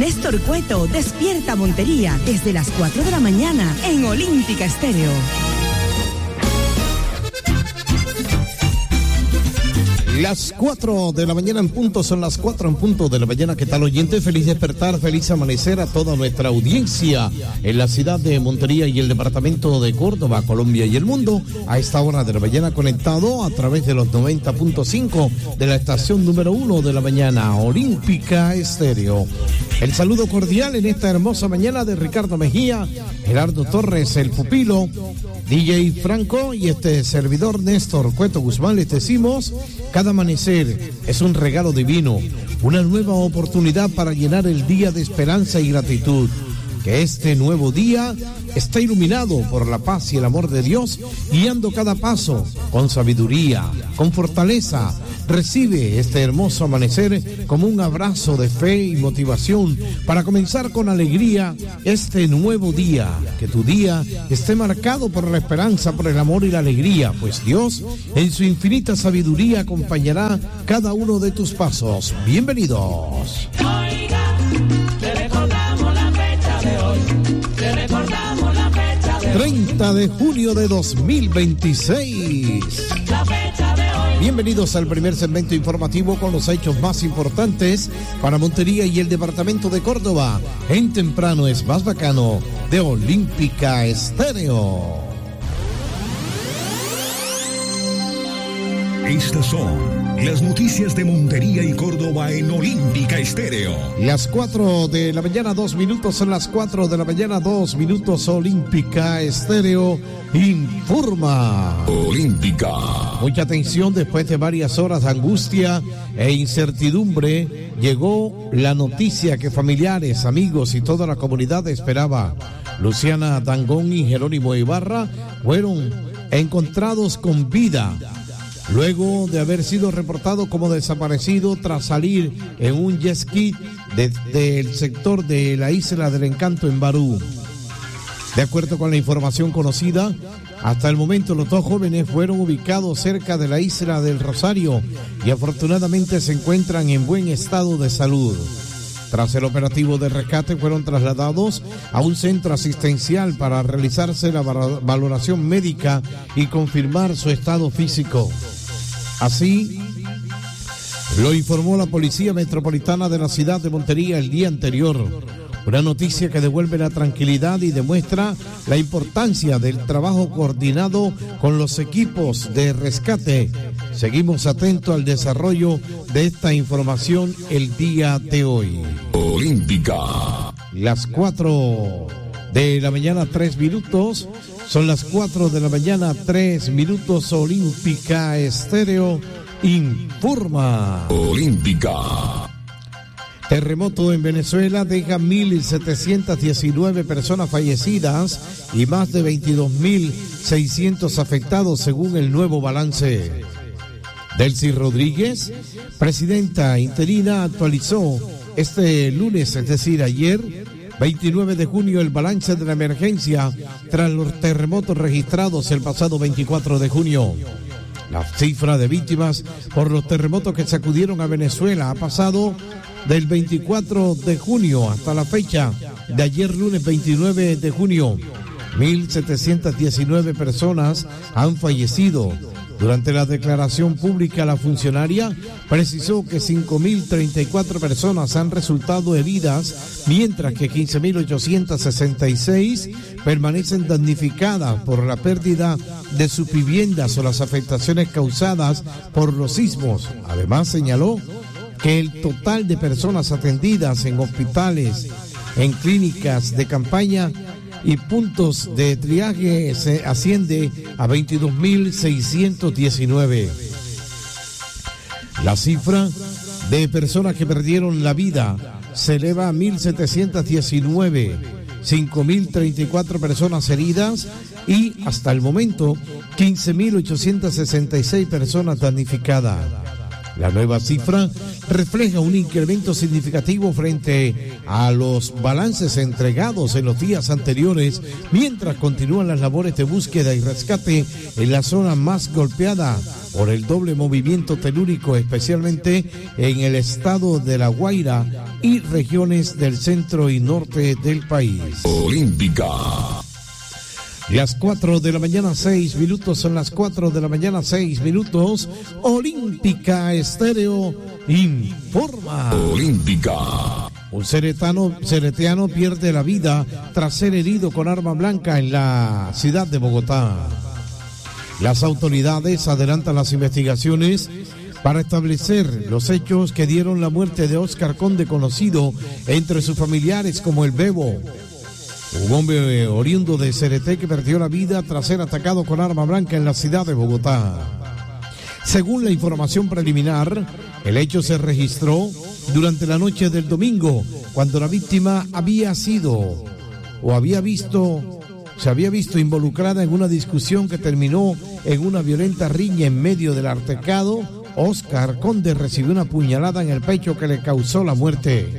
Néstor Cueto despierta Montería desde las 4 de la mañana en Olímpica Estéreo. Las 4 de la mañana en punto, son las 4 en punto de la mañana. ¿Qué tal, oyente? Feliz despertar, feliz amanecer a toda nuestra audiencia en la ciudad de Montería y el departamento de Córdoba, Colombia y el mundo. A esta hora de la mañana conectado a través de los 90.5 de la estación número 1 de la mañana, Olímpica Estéreo. El saludo cordial en esta hermosa mañana de Ricardo Mejía, Gerardo Torres, el pupilo, DJ Franco y este servidor Néstor Cueto Guzmán. Les decimos, cada amanecer es un regalo divino, una nueva oportunidad para llenar el día de esperanza y gratitud. Que este nuevo día está iluminado por la paz y el amor de Dios, guiando cada paso con sabiduría, con fortaleza. Recibe este hermoso amanecer como un abrazo de fe y motivación para comenzar con alegría este nuevo día. Que tu día esté marcado por la esperanza, por el amor y la alegría, pues Dios en su infinita sabiduría acompañará cada uno de tus pasos. Bienvenidos. Oiga, le recordamos la fecha de hoy, le recordamos la fecha de 30 de junio de 2026. La fecha de hoy. Bienvenidos al primer segmento informativo con los hechos más importantes para Montería y el departamento de Córdoba. En Temprano es más bacano de Olímpica Estéreo. Estas son las noticias de Montería y Córdoba en Olímpica Estéreo. Las 4 de la mañana, 2 minutos, son las 4 de la mañana, 2 minutos. Olímpica Estéreo informa. Olímpica. Mucha atención, después de varias horas de angustia e incertidumbre, llegó la noticia que familiares, amigos y toda la comunidad esperaba. Luciana Dangón y Jerónimo Ibarra fueron encontrados con vida luego de haber sido reportado como desaparecido tras salir en un jet ski desde el sector de la Isla del Encanto en Barú. De acuerdo con la información conocida, hasta el momento los dos jóvenes fueron ubicados cerca de la Isla del Rosario y afortunadamente se encuentran en buen estado de salud. Tras el operativo de rescate fueron trasladados a un centro asistencial para realizarse la valoración médica y confirmar su estado físico. Así lo informó la Policía Metropolitana de la ciudad de Montería el día anterior. Una noticia que devuelve la tranquilidad y demuestra la importancia del trabajo coordinado con los equipos de rescate. Seguimos atentos al desarrollo de esta información el día de hoy. Olímpica. Las 4 de la mañana, 3 minutos. Son las 4 de la mañana, 3 minutos. Olímpica Estéreo informa. Olímpica. Terremoto en Venezuela deja 1.719 personas fallecidas y más de 22.600 afectados según el nuevo balance. Delcy Rodríguez, presidenta interina, actualizó este lunes, es decir, ayer, 29 de junio, el balance de la emergencia tras los terremotos registrados el pasado 24 de junio. La cifra de víctimas por los terremotos que sacudieron a Venezuela ha pasado del 24 de junio hasta la fecha de ayer lunes 29 de junio. 1.719 personas han fallecido. Durante la declaración pública, la funcionaria precisó que 5.034 personas han resultado heridas, mientras que 15.866 permanecen damnificadas por la pérdida de sus viviendas o las afectaciones causadas por los sismos. Además, señaló que el total de personas atendidas en hospitales, en clínicas de campaña y puntos de triaje se asciende a 22.619. La cifra de personas que perdieron la vida se eleva a 1.719, 5.034 personas heridas y hasta el momento 15.866 personas damnificadas. La nueva cifra refleja un incremento significativo frente a los balances entregados en los días anteriores, mientras continúan las labores de búsqueda y rescate en la zona más golpeada por el doble movimiento telúrico, especialmente en el estado de La Guaira y regiones del centro y norte del país. Olímpica. Las 4 de la mañana, 6 minutos, son las 4 de la mañana, 6 minutos. Olímpica Estéreo informa. Olímpica. Un cereteano pierde la vida tras ser herido con arma blanca en la ciudad de Bogotá. Las autoridades adelantan las investigaciones para establecer los hechos que dieron la muerte de Oscar Conde, conocido entre sus familiares como el Bebo. Un hombre oriundo de Cereté que perdió la vida tras ser atacado con arma blanca en la ciudad de Bogotá. Según la información preliminar, el hecho se registró durante la noche del domingo, cuando la víctima se había visto involucrada en una discusión que terminó en una violenta riña. En medio del altercado, Oscar Conde recibió una puñalada en el pecho que le causó la muerte.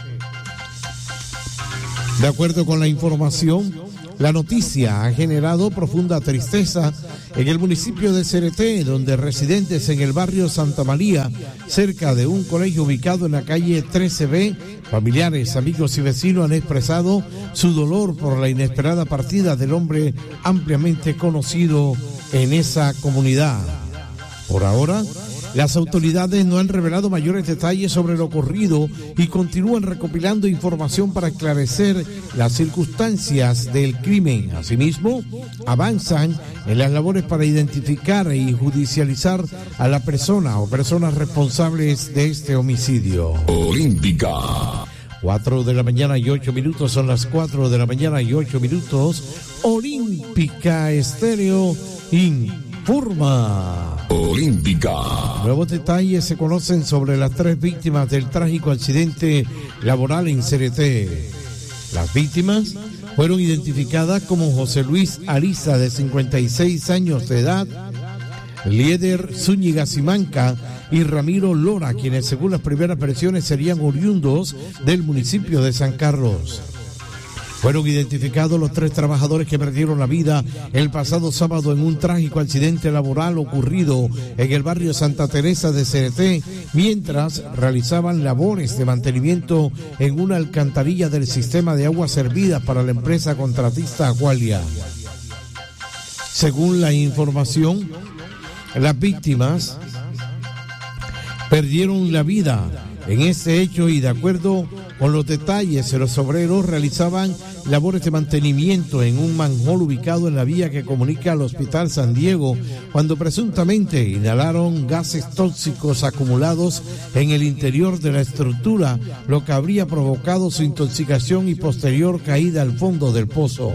De acuerdo con la información, la noticia ha generado profunda tristeza en el municipio de Cereté, donde residentes en el barrio Santa María, cerca de un colegio ubicado en la calle 13B, familiares, amigos y vecinos han expresado su dolor por la inesperada partida del hombre ampliamente conocido en esa comunidad. Por ahora, las autoridades no han revelado mayores detalles sobre lo ocurrido y continúan recopilando información para esclarecer las circunstancias del crimen. Asimismo, avanzan en las labores para identificar y judicializar a la persona o personas responsables de este homicidio. Olímpica. 4 de la mañana y 8 minutos, son las 4 de la mañana y 8 minutos. Olímpica Estéreo informa. Olímpica. Nuevos detalles se conocen sobre las 3 víctimas del trágico accidente laboral en Cereté. Las víctimas fueron identificadas como José Luis Ariza, de 56 años de edad, Lieder Zúñiga Simanca y Ramiro Lora, quienes según las primeras versiones serían oriundos del municipio de San Carlos. Fueron identificados los 3 trabajadores que perdieron la vida el pasado sábado en un trágico accidente laboral ocurrido en el barrio Santa Teresa de Cereté, mientras realizaban labores de mantenimiento en una alcantarilla del sistema de aguas servidas para la empresa contratista Agualia. Según la información, las víctimas perdieron la vida en este hecho y, de acuerdo con los detalles, los obreros realizaban labores de mantenimiento en un manhole ubicado en la vía que comunica al Hospital San Diego, cuando presuntamente inhalaron gases tóxicos acumulados en el interior de la estructura, lo que habría provocado su intoxicación y posterior caída al fondo del pozo.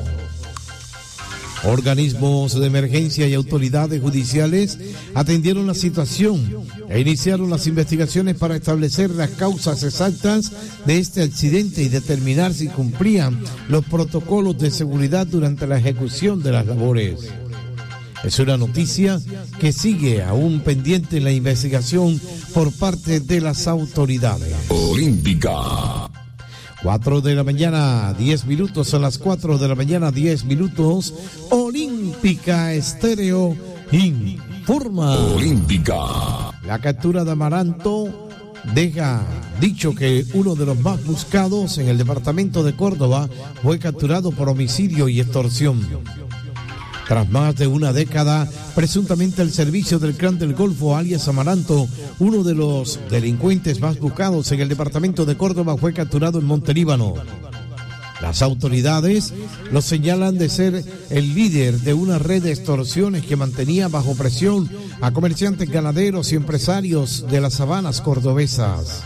Organismos de emergencia y autoridades judiciales atendieron la situación e iniciaron las investigaciones para establecer las causas exactas de este accidente y determinar si cumplían los protocolos de seguridad durante la ejecución de las labores. Es una noticia que sigue aún pendiente en la investigación por parte de las autoridades. Olímpica. 4 de la mañana, 10 minutos, son las 4 de la mañana, 10 minutos. Olímpica Estéreo informa. Olímpica. La captura de Amaranto deja dicho que uno de los más buscados en el departamento de Córdoba fue capturado por homicidio y extorsión. Tras más de una década, presuntamente al servicio del Clan del Golfo, alias Amaranto, uno de los delincuentes más buscados en el departamento de Córdoba, fue capturado en Montelíbano. Las autoridades lo señalan de ser el líder de una red de extorsiones que mantenía bajo presión a comerciantes ganaderos y empresarios de las sabanas cordobesas.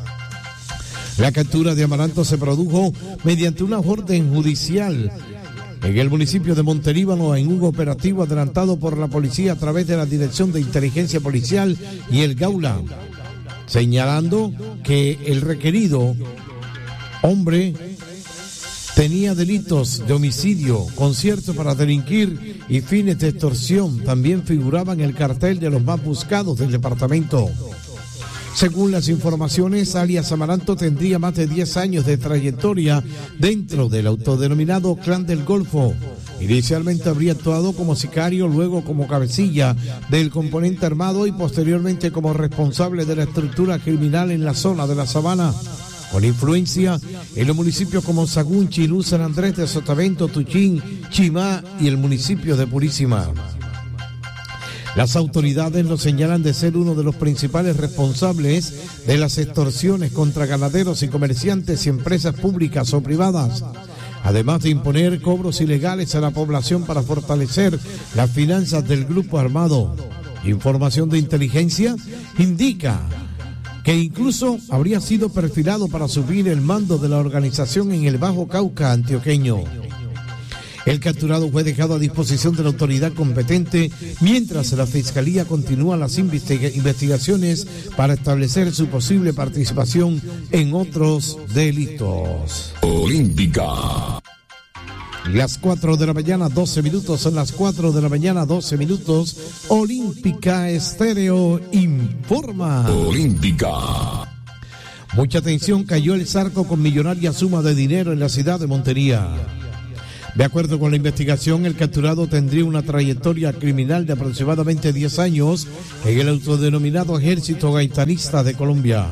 La captura de Amaranto se produjo mediante una orden judicial en el municipio de Montelíbano, en un operativo adelantado por la policía a través de la Dirección de Inteligencia Policial y el Gaula, señalando que el requerido hombre tenía delitos de homicidio, concierto para delinquir y fines de extorsión. También figuraba en el cartel de los más buscados del departamento. Según las informaciones, alias Amaranto tendría más de 10 años de trayectoria dentro del autodenominado Clan del Golfo. Inicialmente habría actuado como sicario, luego como cabecilla del componente armado y posteriormente como responsable de la estructura criminal en la zona de la Sabana, con influencia en los municipios como Sagún, Chilú, San Andrés de Sotavento, Tuchín, Chimá y el municipio de Purísima. Las autoridades lo señalan de ser uno de los principales responsables de las extorsiones contra ganaderos y comerciantes y empresas públicas o privadas, además de imponer cobros ilegales a la población para fortalecer las finanzas del grupo armado. Información de inteligencia indica que incluso habría sido perfilado para subir el mando de la organización en el Bajo Cauca antioqueño. El capturado fue dejado a disposición de la autoridad competente mientras la Fiscalía continúa las investigaciones para establecer su posible participación en otros delitos. Olímpica. Las 4 de la mañana, 12 minutos, son las 4 de la mañana, 12 minutos. Olímpica Estéreo informa. Olímpica. Mucha atención, cayó el Zarco con millonaria suma de dinero en la ciudad de Montería. De acuerdo con la investigación, el capturado tendría una trayectoria criminal de aproximadamente 10 años en el autodenominado Ejército Gaitanista de Colombia.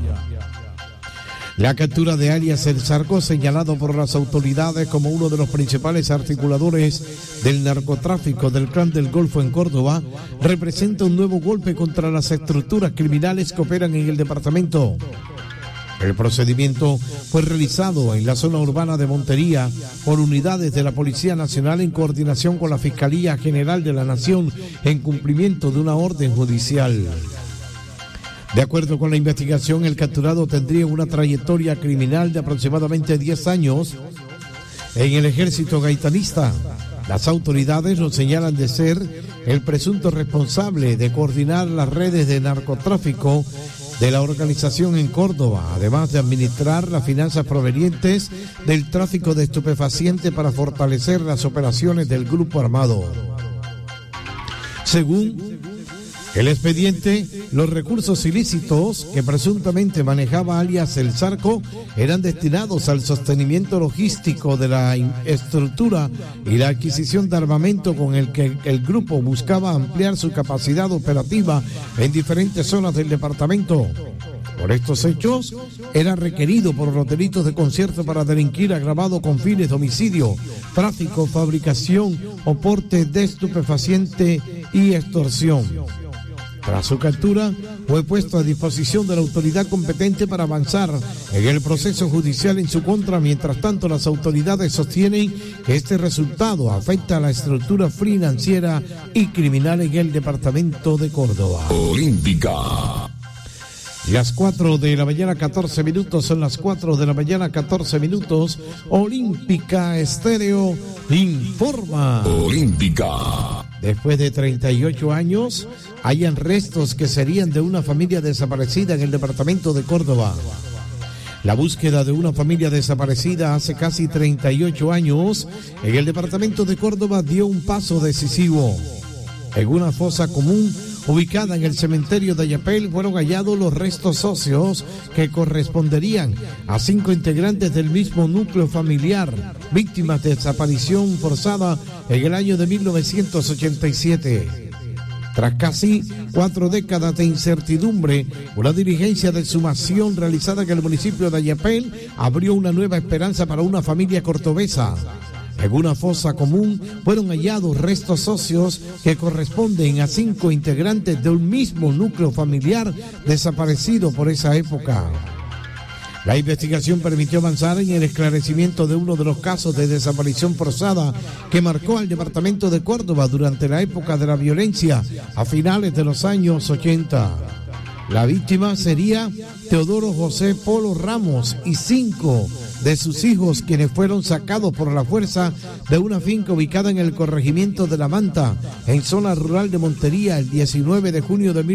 La captura de alias El Zarco, señalado por las autoridades como uno de los principales articuladores del narcotráfico del Clan del Golfo en Córdoba, representa un nuevo golpe contra las estructuras criminales que operan en el departamento. El procedimiento fue realizado en la zona urbana de Montería por unidades de la Policía Nacional en coordinación con la Fiscalía General de la Nación en cumplimiento de una orden judicial. De acuerdo con la investigación, el capturado tendría una trayectoria criminal de aproximadamente 10 años en el Ejército Gaitanista. Las autoridades lo señalan de ser el presunto responsable de coordinar las redes de narcotráfico de la organización en Córdoba, además de administrar las finanzas provenientes del tráfico de estupefacientes para fortalecer las operaciones del grupo armado. Según el expediente, los recursos ilícitos que presuntamente manejaba alias El Zarco eran destinados al sostenimiento logístico de la estructura y la adquisición de armamento con el que el grupo buscaba ampliar su capacidad operativa en diferentes zonas del departamento. Por estos hechos, era requerido por los delitos de concierto para delinquir agravado con fines de homicidio, tráfico, fabricación o porte de estupefaciente y extorsión. Tras su captura, fue puesto a disposición de la autoridad competente para avanzar en el proceso judicial en su contra. Mientras tanto, las autoridades sostienen que este resultado afecta a la estructura financiera y criminal en el departamento de Córdoba. Olímpica. Las 4 de la mañana, 14 minutos, son las 4 de la mañana, 14 minutos. Olímpica Estéreo informa. Olímpica. Después de 38 años, hallan restos que serían de una familia desaparecida en el departamento de Córdoba. La búsqueda de una familia desaparecida hace casi 38 años en el departamento de Córdoba dio un paso decisivo. En una fosa común ubicada en el cementerio de Ayapel fueron hallados los restos óseos que corresponderían a 5 integrantes del mismo núcleo familiar, víctimas de desaparición forzada en el año de 1987. Tras casi 4 décadas de incertidumbre, una diligencia de exhumación realizada en el municipio de Ayapel abrió una nueva esperanza para una familia cordobesa. En una fosa común fueron hallados restos óseos que corresponden a 5 integrantes de un mismo núcleo familiar desaparecido por esa época. La investigación permitió avanzar en el esclarecimiento de uno de los casos de desaparición forzada que marcó al departamento de Córdoba durante la época de la violencia a finales de los años 80. La víctima sería Teodoro José Polo Ramos y 5 de sus hijos, quienes fueron sacados por la fuerza de una finca ubicada en el corregimiento de La Manta, en zona rural de Montería, el 19 de junio de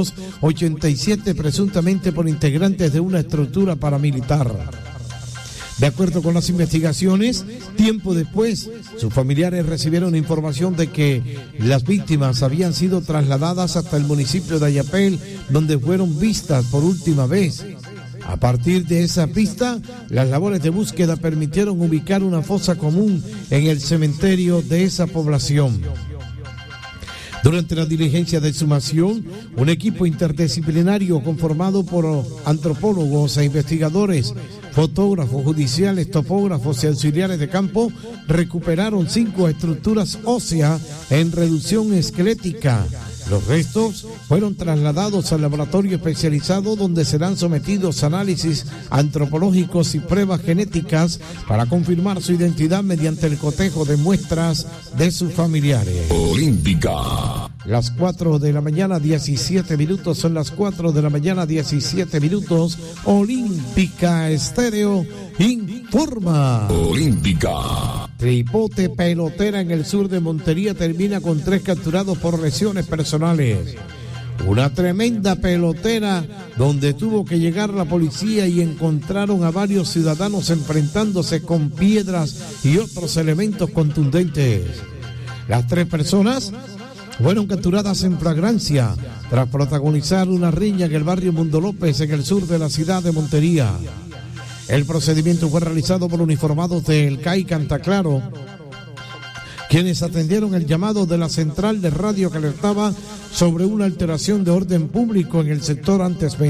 1987, presuntamente por integrantes de una estructura paramilitar. De acuerdo con las investigaciones, tiempo después, sus familiares recibieron información de que las víctimas habían sido trasladadas hasta el municipio de Ayapel, donde fueron vistas por última vez. A partir de esa pista, las labores de búsqueda permitieron ubicar una fosa común en el cementerio de esa población. Durante la diligencia de exhumación, un equipo interdisciplinario conformado por antropólogos e investigadores, fotógrafos judiciales, topógrafos y auxiliares de campo recuperaron 5 estructuras óseas en reducción esquelética. Los restos fueron trasladados al laboratorio especializado donde serán sometidos a análisis antropológicos y pruebas genéticas para confirmar su identidad mediante el cotejo de muestras de sus familiares. Olímpica. Las 4 de la mañana, 17 minutos, son las 4 de la mañana, 17 minutos. Olímpica Estéreo informa. Olímpica. Tripote pelotera en el sur de Montería termina con 3 capturados por lesiones personales. Una tremenda pelotera donde tuvo que llegar la policía y encontraron a varios ciudadanos enfrentándose con piedras y otros elementos contundentes. Las 3 personas fueron capturadas en flagrancia tras protagonizar una riña en el barrio Mundo López, en el sur de la ciudad de Montería. El procedimiento fue realizado por uniformados del CAI Cantaclaro, quienes atendieron el llamado de la central de radio que alertaba sobre una alteración de orden público en el sector antes mencionado.